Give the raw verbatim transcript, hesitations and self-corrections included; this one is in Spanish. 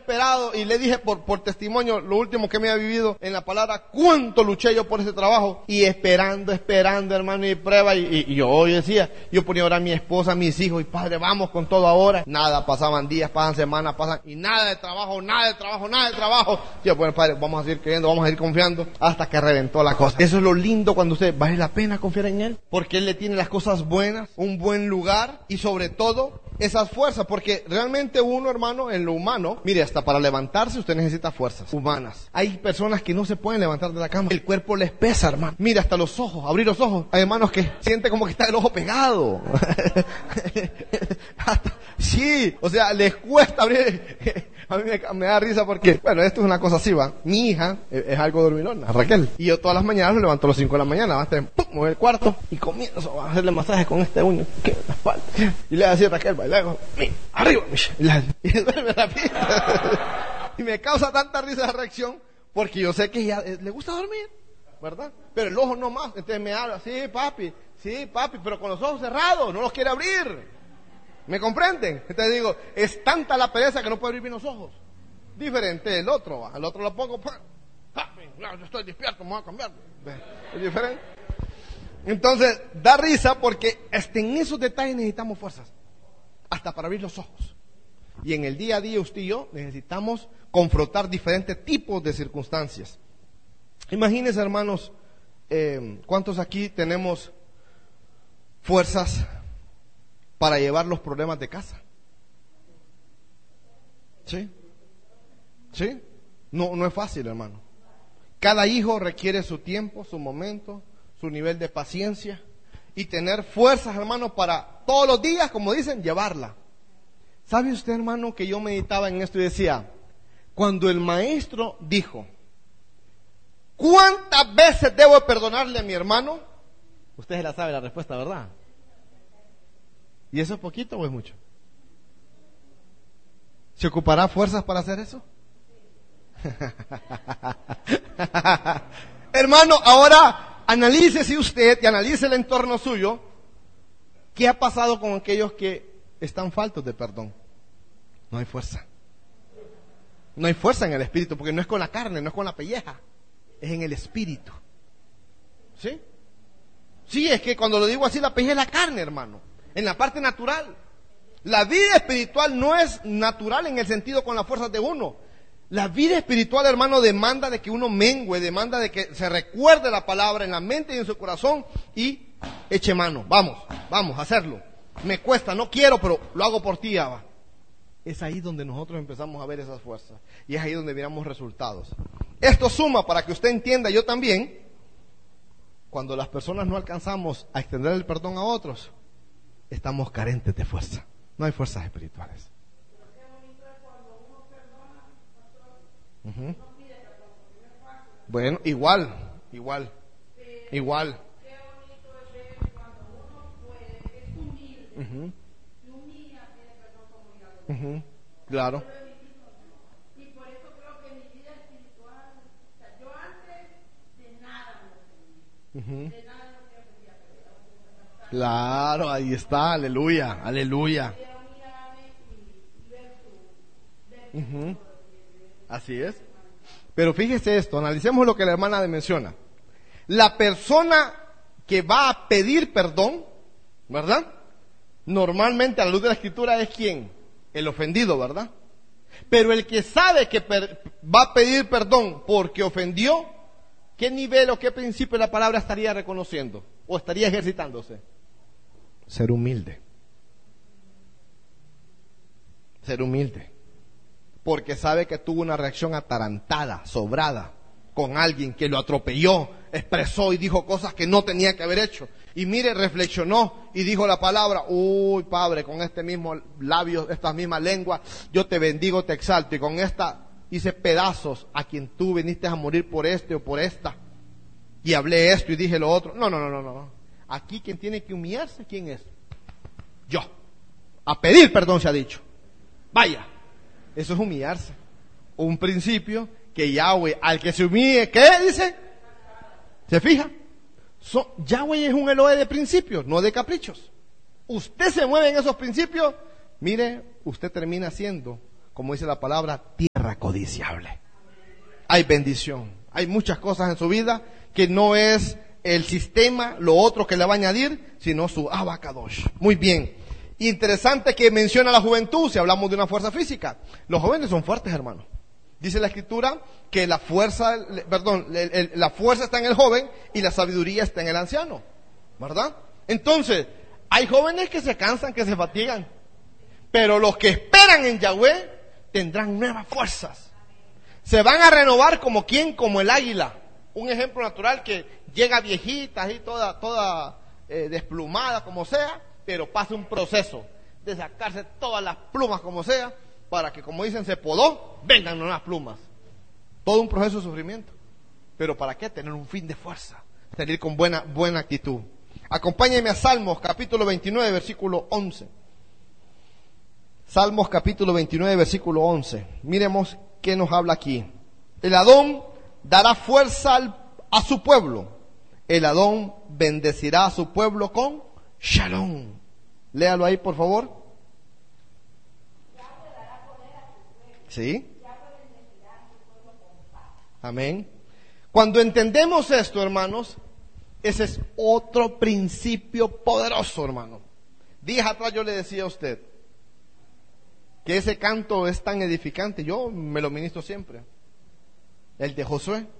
esperado, y le dije por, por testimonio lo último que me ha vivido en la palabra, cuánto luché yo por ese trabajo, y esperando, esperando, hermano, y prueba, y, y, y yo hoy decía, yo ponía ahora a mi esposa, a mis hijos, y padre, vamos con todo ahora. Nada, pasaban días, pasan semanas, pasan, y nada de trabajo, nada de trabajo, nada de trabajo. Yo, bueno, padre, vamos a seguir creyendo, vamos a ir confiando, hasta que reventó la cosa. Eso es lo lindo cuando usted, vale la pena confiar en Él, porque Él le tiene las cosas buenas, un buen lugar, y sobre todo, esas fuerzas, porque realmente uno, hermano, en lo humano, mire, hasta para levantarse usted necesita fuerzas humanas. Hay personas que no se pueden levantar de la cama, el cuerpo les pesa, hermano. Mire, hasta los ojos, abrir los ojos. Hay hermanos que sienten como que está el ojo pegado. Hasta, sí, o sea, les cuesta abrir. A mí me, me da risa porque, bueno, esto es una cosa así, va. Mi hija es, es algo dormilona, Raquel. Y yo todas las mañanas lo levanto a las cinco de la mañana, va a estar, pum, mueve el cuarto y comienzo a hacerle masajes con este uño, que la espalda. Y le decía a Raquel, va, y le hago, arriba, y, la, y duerme rápido. Y me causa tanta risa esa reacción porque yo sé que ella eh, le gusta dormir, ¿verdad? Pero el ojo no más. Entonces me habla, sí, papi, sí, papi, pero con los ojos cerrados, no los quiere abrir. ¿Me comprenden? Entonces digo, es tanta la pereza que no puede abrir bien los ojos. Diferente el otro, ¿va? El otro lo pongo, ¡pam! Yo estoy despierto, me voy a cambiar. Es diferente. Entonces, da risa porque hasta en esos detalles necesitamos fuerzas. Hasta para abrir los ojos. Y en el día a día usted y yo necesitamos confrontar diferentes tipos de circunstancias. Imagínense, hermanos, eh, ¿cuántos aquí tenemos fuerzas para llevar los problemas de casa? ¿Sí? ¿Sí? No, no es fácil, hermano. Cada hijo requiere su tiempo, su momento, su nivel de paciencia y tener fuerzas, hermano, para todos los días, como dicen, llevarla. ¿Sabe usted, hermano, que yo meditaba en esto y decía, cuando el maestro dijo, ¿cuántas veces debo perdonarle a mi hermano? Usted se la sabe la respuesta, ¿verdad? ¿Y eso es poquito o es mucho? ¿Se ocupará fuerzas para hacer eso? Hermano, ahora analícese usted y analice el entorno suyo. ¿Qué ha pasado con aquellos que están faltos de perdón? No hay fuerza. No hay fuerza en el espíritu, porque no es con la carne, no es con la pelleja, es en el espíritu. ¿Sí? Sí, es que cuando lo digo así, la pelleja es la carne, hermano, en la parte natural. La vida espiritual no es natural en el sentido con las fuerzas de uno. La vida espiritual, hermano, demanda de que uno mengue, demanda de que se recuerde la palabra en la mente y en su corazón y eche mano. Vamos, vamos a hacerlo. Me cuesta, no quiero, pero lo hago por ti, Abba. Es ahí donde nosotros empezamos a ver esas fuerzas y es ahí donde miramos resultados. Esto suma para que usted entienda, yo también, cuando las personas no alcanzamos a extender el perdón a otros, estamos carentes de fuerza. No hay fuerzas espirituales. Uh-huh. Bueno, igual, igual, igual. Uh-huh. Uh-huh. Claro. Y por eso creo que mi vida espiritual, o sea, yo antes de nada me ofendía. De nada me ofendía. Claro, ahí está, aleluya, aleluya. Uh-huh. Así es. Pero fíjese esto, analicemos lo que la hermana menciona. La persona que va a pedir perdón, ¿verdad? Normalmente a la luz de la escritura es quien, el ofendido, ¿verdad? Pero el que sabe que per- va a pedir perdón porque ofendió, ¿qué nivel o qué principio de la palabra estaría reconociendo? ¿O estaría ejercitándose? Ser humilde. Ser humilde. Porque sabe que tuvo una reacción atarantada, sobrada, con alguien que lo atropelló, expresó y dijo cosas que no tenía que haber hecho. Y mire, reflexionó y dijo la palabra, uy, Padre, con este mismo labio, esta misma lengua, yo te bendigo, te exalto. Y con esta hice pedazos a quien tú viniste a morir por este o por esta. Y hablé esto y dije lo otro. No, no, no, no, no. Aquí quien tiene que humillarse, ¿quién es? Yo. A pedir perdón se ha dicho. Vaya. Eso es humillarse. Un principio que Yahweh, al que se humille, ¿qué dice? ¿Se fija? So, Yahweh es un Elohe de principios, no de caprichos. Usted se mueve en esos principios, mire, usted termina siendo, como dice la palabra, tierra tierra codiciable. Hay bendición. Hay muchas cosas en su vida que no es el sistema, lo otro que le va a añadir, sino su abacadosh. Muy bien. Interesante que menciona la juventud, si hablamos de una fuerza física. Los jóvenes son fuertes, hermano. Dice la Escritura que la fuerza, perdón, el, el, la fuerza está en el joven y la sabiduría está en el anciano, ¿verdad? Entonces, hay jóvenes que se cansan, que se fatigan, pero los que esperan en Yahweh tendrán nuevas fuerzas. Se van a renovar como quien, como el águila. Un ejemplo natural que llega viejita, así toda, toda eh, desplumada, como sea, pero pasa un proceso de sacarse todas las plumas como sea, para que, como dicen, se podó, vengan nuevas plumas. Todo un proceso de sufrimiento. ¿Pero para qué? Tener un fin de fuerza, tener con buena, buena actitud. Acompáñenme a Salmos capítulo veintinueve, versículo once. Salmos capítulo veintinueve, versículo once. Miremos qué nos habla aquí. El Adón dará fuerza al, a su pueblo. El Adón bendecirá a su pueblo con Shalom. Léalo ahí, por favor. ¿Sí? Amén. Cuando entendemos esto, hermanos, ese es otro principio poderoso, hermano. Días atrás yo le decía a usted que ese canto es tan edificante. Yo me lo ministro siempre. El de Josué.